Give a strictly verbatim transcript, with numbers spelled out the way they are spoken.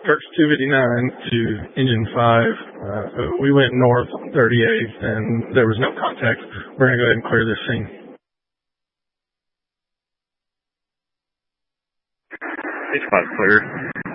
Perks two fifty-nine to Engine five. Uh, we went north on thirty-eighth, and there was no contact. We're going to go ahead and clear this scene. H five clear.